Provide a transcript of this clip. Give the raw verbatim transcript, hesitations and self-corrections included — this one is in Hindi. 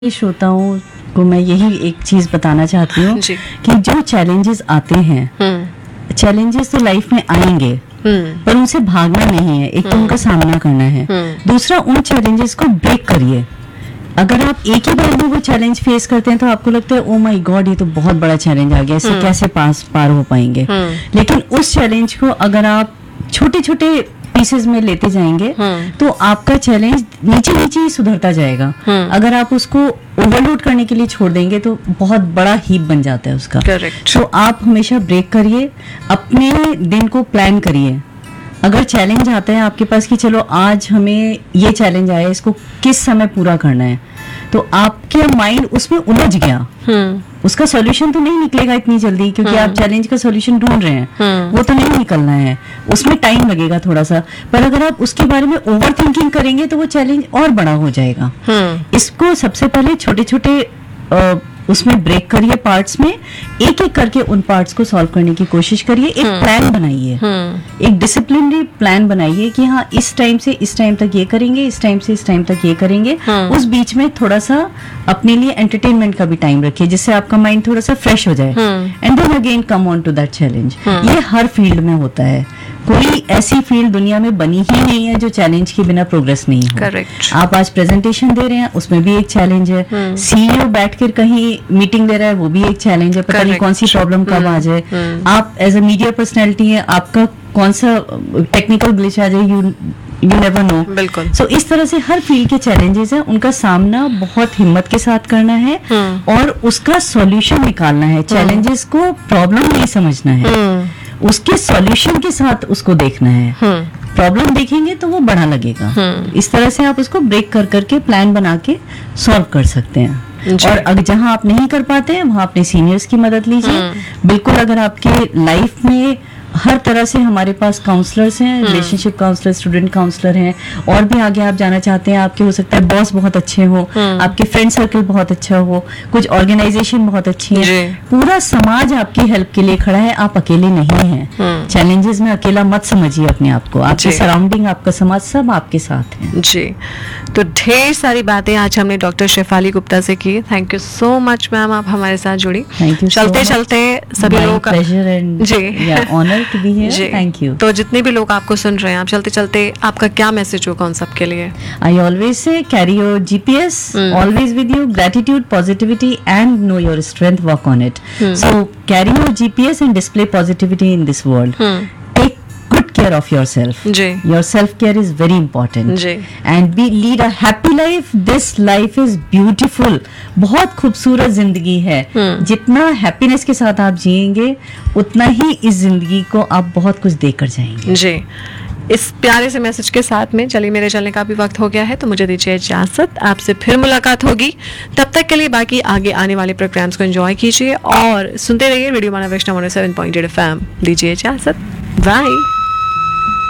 श्रोताओं को मैं यही एक चीज बताना चाहती हूँ जी। कि जो चैलेंजेस आते हैं, चैलेंजेस तो लाइफ में आएंगे पर उनसे भागना नहीं है, एक तो उनका सामना करना है, दूसरा उन चैलेंजेस को ब्रेक करिए। अगर आप एक ही बार में वो चैलेंज फेस करते हैं तो आपको लगता है ओ माय गॉड ये तो बहुत बड़ा चैलेंज आ गया, इससे कैसे पास पार हो पाएंगे। लेकिन उस चैलेंज को अगर आप छोटे छोटे पीसेस में लेते जाएंगे तो आपका चैलेंज नीचे नीचे ही सुधरता जाएगा। अगर आप उसको ओवरलोड करने के लिए छोड़ देंगे तो बहुत बड़ा हीप बन जाता है उसका। करेक्ट। तो आप हमेशा ब्रेक करिए, अपने दिन को प्लान करिए। अगर चैलेंज आता है आपके पास कि चलो आज हमें ये चैलेंज आया, इसको किस समय पूरा करना है, तो आपके माइंड उसमें उलझ गया, उसका सॉल्यूशन तो नहीं निकलेगा इतनी जल्दी, क्योंकि आप चैलेंज का सॉल्यूशन ढूंढ रहे हैं, वो तो नहीं निकलना है, उसमें टाइम लगेगा थोड़ा सा। पर अगर आप उसके बारे में ओवर थिंकिंग करेंगे तो वो चैलेंज और बड़ा हो जाएगा। इसको सबसे पहले छोटे छोटे उसमें ब्रेक करिए, पार्ट्स में एक एक करके उन पार्ट्स को सॉल्व करने की कोशिश करिए। एक प्लान बनाइए, एक डिसिप्लिनरी प्लान बनाइए कि हाँ इस टाइम से इस टाइम तक ये करेंगे, इस टाइम से इस टाइम तक ये करेंगे। उस बीच में थोड़ा सा अपने लिए एंटरटेनमेंट का भी टाइम रखिए जिससे आपका माइंड थोड़ा सा फ्रेश हो जाए। And then again come on to that challenge. ये हर फील्ड में होता है, कोई ऐसी फील्ड दुनिया में बनी ही नहीं है जो चैलेंज के बिना प्रोग्रेस नहीं हो। करेक्ट। आप आज प्रेजेंटेशन दे रहे हैं, उसमें भी एक चैलेंज है। सीईओ बैठकर कहीं मीटिंग दे रहा है, वो भी एक चैलेंज है, पता नहीं कौन सी प्रॉब्लम कब आ जाए। आप एज अ मीडिया पर्सनैलिटी है, आपका कौन सा टेक्निकल ग्लिच आ जाए, यू यू नेवर नो। बिल्कुल। सो so, इस तरह से हर फील्ड के चैलेंजेस हैं, उनका सामना बहुत हिम्मत के साथ करना है और उसका सॉल्यूशन निकालना है। चैलेंजेस को प्रॉब्लम नहीं समझना है, उसके सॉल्यूशन के साथ उसको देखना है। प्रॉब्लम देखेंगे तो वो बड़ा लगेगा। इस तरह से आप उसको ब्रेक कर करके प्लान बना के सॉल्व कर सकते हैं। और अगर जहां आप नहीं कर पाते हैं वहां अपने सीनियर्स की मदद लीजिए। बिल्कुल, अगर आपके लाइफ में हर तरह से हमारे पास काउंसलर्स हैं, रिलेशनशिप काउंसलर, स्टूडेंट काउंसलर हैं, और भी आगे आप जाना चाहते हैं, आपके हो सकता है बॉस बहुत अच्छे हो, आपके फ्रेंड सर्कल बहुत अच्छा हो, कुछ ऑर्गेनाइजेशन बहुत अच्छी है, पूरा समाज आपकी हेल्प के लिए खड़ा है, आप अकेले नहीं हैं। चैलेंजेस में अकेला मत समझिए अपने आप को, आपके सराउंडिंग, आपका समाज सब आपके साथ है। जी, तो ढेर सारी बातें आज हमने डॉक्टर शेफाली गुप्ता से की। Thank you so much ma'am, आप हमारे साथ जुड़ी। Thank you. चलते चलते सभी लोगों का pleasure and ji honour to be here. Thank you. तो जितने भी लोग आपको सुन रहे हैं, आप चलते चलते आपका क्या मैसेज होगा उन सबके लिए? I always say carry your G P S always with you. Gratitude, positivity, and know your strength. Work on it. So carry your G P S and display positivity in this world. Take good care of yourself. Ji. Your self care is very important. Ji. And we lead a happy life. This life is beautiful. बहुत खूबसूरत जिंदगी है। जितना हैप्पीनेस के साथ आप जिएंगे उतना ही इस जिंदगी को आप बहुत कुछ देकर जाएंगे। जी, इस प्यारे से मैसेज के साथ में चलिए, मेरे चलने का भी वक्त हो गया है, तो मुझे दीजिए इजाजत। आपसे फिर मुलाकात होगी, तब तक के लिए बाकी आगे आने वाले प्रोग्राम्स को एंजॉय कीजिए और सुनते रहिए रेडियो माना वैष्णव one O seven point eight F M. दीजिए इजाजत, बाय।